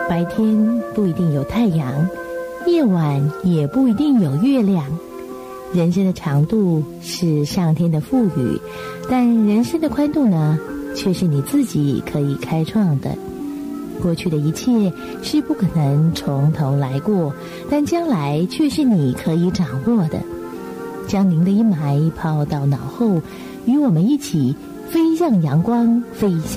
白天不一定有太阳，夜晚也不一定有月亮。人生的长度是上天的赋予，但人生的宽度呢，却是你自己可以开创的。过去的一切是不可能从头来过，但将来却是你可以掌握的。将您的阴霾抛到脑后，与我们一起飞向阳光，飞向